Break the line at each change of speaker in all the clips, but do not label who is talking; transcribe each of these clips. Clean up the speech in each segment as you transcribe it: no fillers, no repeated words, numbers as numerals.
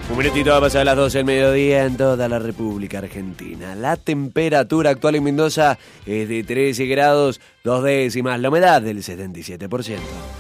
Un minutito va a pasar a las 12 del mediodía en toda la República Argentina. La temperatura actual en Mendoza es de 13 grados, 2 décimas, la humedad del 77%.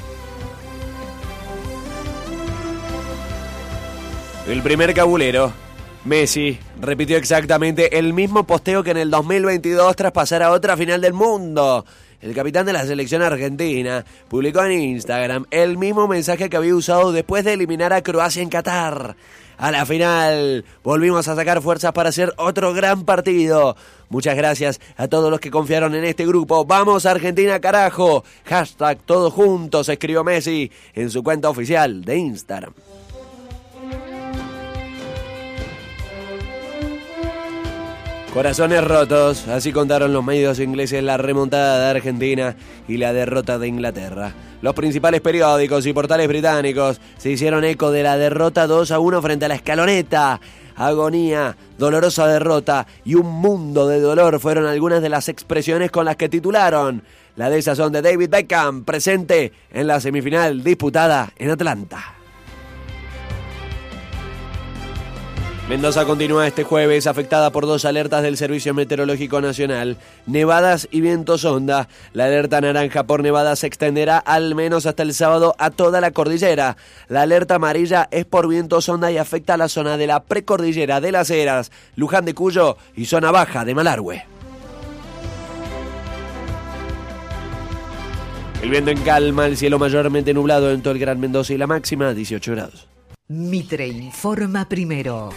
El primer cabulero, Messi, repitió exactamente el mismo posteo que en el 2022 tras pasar a otra final del mundo. El capitán de la selección argentina publicó en Instagram el mismo mensaje que había usado después de eliminar a Croacia en Qatar. A la final volvimos a sacar fuerzas para hacer otro gran partido. Muchas gracias a todos los que confiaron en este grupo. ¡Vamos Argentina, carajo! Hashtag todos juntos, escribió Messi en su cuenta oficial de Instagram. Corazones rotos, así contaron los medios ingleses la remontada de Argentina y la derrota de Inglaterra. Los principales periódicos y portales británicos se hicieron eco de la derrota 2-1 frente a la Escaloneta. Agonía, dolorosa derrota y un mundo de dolor fueron algunas de las expresiones con las que titularon la desazón de David Beckham, presente en la semifinal disputada en Atlanta. Mendoza continúa este jueves afectada por 2 alertas del Servicio Meteorológico Nacional, nevadas y vientos onda. La alerta naranja por nevadas se extenderá al menos hasta el sábado a toda la cordillera. La alerta amarilla es por vientos onda y afecta a la zona de la precordillera de Las Heras, Luján de Cuyo y zona baja de Malargüe. El viento en calma, el cielo mayormente nublado en todo el Gran Mendoza y la máxima 18 grados.
Mitre informa primero.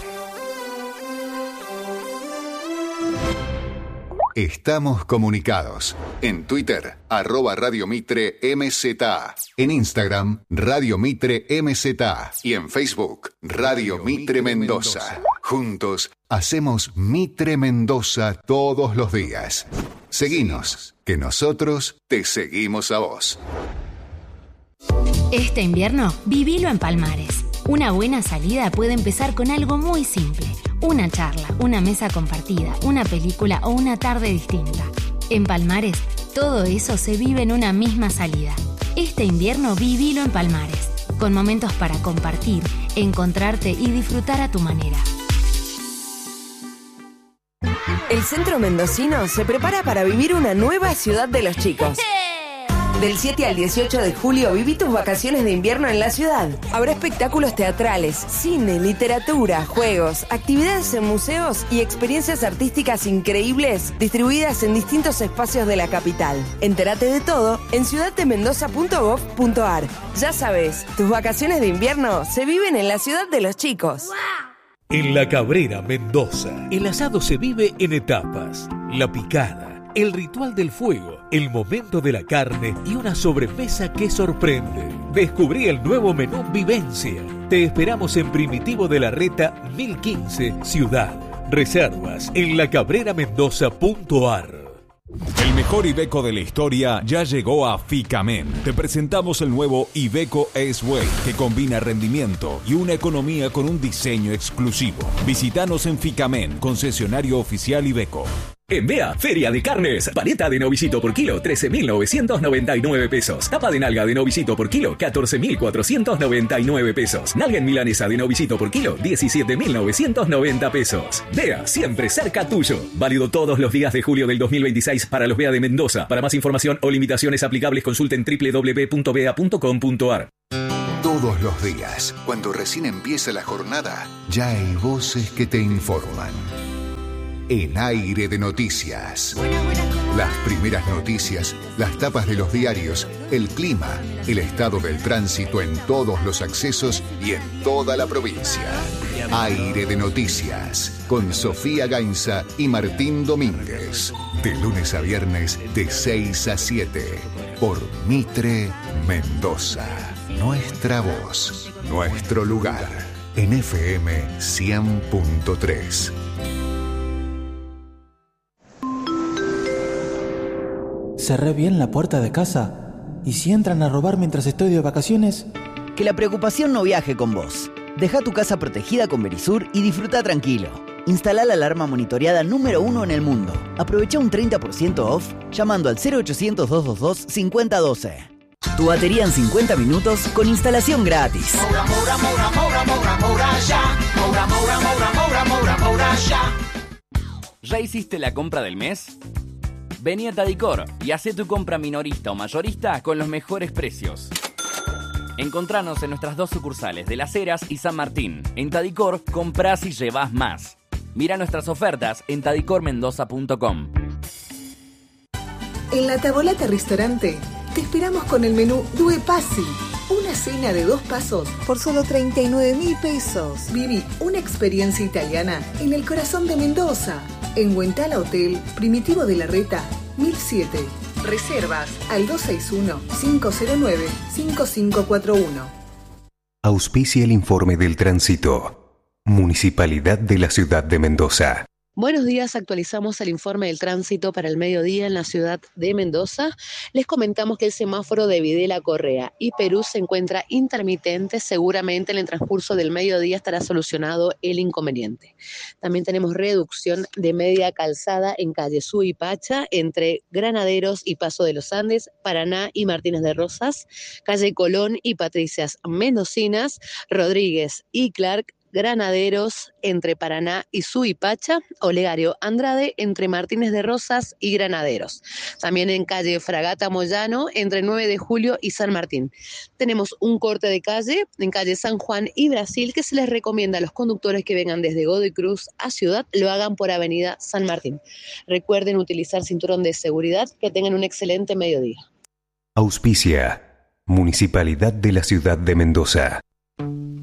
Estamos comunicados. En Twitter, @Radio Mitre MZA. En Instagram, Radio Mitre MZA. Y en Facebook, Radio Mitre Mendoza. Juntos, hacemos Mitre Mendoza todos los días. Seguinos, que nosotros te seguimos a vos.
Este invierno, vivilo en Palmares. Una buena salida puede empezar con algo muy simple. Una charla, una mesa compartida, una película o una tarde distinta. En Palmares, todo eso se vive en una misma salida. Este invierno, vivilo en Palmares. Con momentos para compartir, encontrarte y disfrutar a tu manera.
El centro mendocino se prepara para vivir una nueva ciudad de los chicos. Del 7 al 18 de julio viví tus vacaciones de invierno en la ciudad. Habrá espectáculos teatrales, cine, literatura, juegos, actividades en museos y experiencias artísticas increíbles distribuidas en distintos espacios de la capital. Entérate de todo en ciudaddemendoza.gov.ar. Ya sabes, tus vacaciones de invierno se viven en la ciudad de los chicos.
En La Cabrera, Mendoza, el asado se vive en etapas. La picada, el ritual del fuego, el momento de la carne y una sobremesa que sorprende. Descubrí el nuevo menú Vivencia. Te esperamos en Primitivo de la Reta 1015, Ciudad. Reservas en lacabreramendoza.ar.
El mejor Iveco de la historia ya llegó a Ficamen. Te presentamos el nuevo Iveco S-Way, que combina rendimiento y una economía con un diseño exclusivo. Visítanos en Ficamen, concesionario oficial Iveco.
En Bea, Feria de Carnes. Paleta de novillito por kilo, 13.999 pesos. Tapa de nalga de novillito por kilo, 14.499 pesos. Nalga en milanesa de novillito por kilo, 17.990 pesos. Bea, siempre cerca tuyo. Válido todos los días de julio del 2026 para los Bea de Mendoza. Para más información o limitaciones aplicables, consulten www.bea.com.ar.
Todos los días, cuando recién empieza la jornada, ya hay voces que te informan. En Aire de Noticias. Las primeras noticias, las tapas de los diarios, el clima, el estado del tránsito en todos los accesos y en toda la provincia. Aire de Noticias, con Sofía Gainza y Martín Domínguez. De lunes a viernes, de 6 a 7. Por Mitre Mendoza. Nuestra voz, nuestro lugar. En FM 100.3.
Cerré bien la puerta de casa. ¿Y si entran a robar mientras estoy de vacaciones?
Que la preocupación no viaje con vos. Deja tu casa protegida con Verisur y disfruta tranquilo. Instalá la alarma monitoreada número 1 en el mundo. Aprovecha un 30% off llamando al 0800-222-5012. Tu batería en 50 minutos con instalación gratis.
Mora, mora, mora, mora, mora, mora, ya. ya.
¿Ya hiciste la compra del mes? Vení a Tadicor y hacé tu compra minorista o mayorista con los mejores precios. Encontranos en nuestras 2 sucursales de Las Heras y San Martín. En Tadicor, comprás y llevás más. Mira nuestras ofertas en tadicormendoza.com.
En La Tavolata Restaurante te esperamos con el menú Due Passi. Una cena de 2 pasos por solo 39.000 pesos. Viví una experiencia italiana en el corazón de Mendoza. En Huentala Hotel, Primitivo de la Reta, 1007. Reservas al 261-509-5541.
Auspicia el informe del tránsito. Municipalidad de la Ciudad de Mendoza.
Buenos días, actualizamos el informe del tránsito para el mediodía en la ciudad de Mendoza. Les comentamos que el semáforo de Videla Correa y Perú se encuentra intermitente. Seguramente en el transcurso del mediodía estará solucionado el inconveniente. También tenemos reducción de media calzada en calle Suipacha entre Granaderos y Paso de los Andes, Paraná y Martínez de Rosas, calle Colón y Patricias Mendocinas, Rodríguez y Clark, Granaderos entre Paraná y Suipacha, Olegario Andrade entre Martínez de Rosas y Granaderos. También en calle Fragata Moyano entre 9 de Julio y San Martín. Tenemos un corte de calle en calle San Juan y Brasil que se les recomienda a los conductores que vengan desde Godoy Cruz a Ciudad lo hagan por avenida San Martín. Recuerden utilizar cinturón de seguridad. Que tengan un excelente mediodía.
Auspicia Municipalidad de la Ciudad de Mendoza.